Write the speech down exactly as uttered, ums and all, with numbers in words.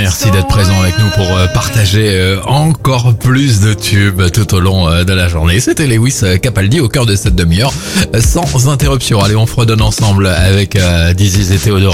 merci d'être présent avec nous pour euh, partager euh, encore plus de tubes tout au long euh, de la journée. C'était Lewis Capaldi au cœur de cette demi-heure, euh, sans interruption. Allez, on fredonne ensemble avec euh, Dizzy et Théodore.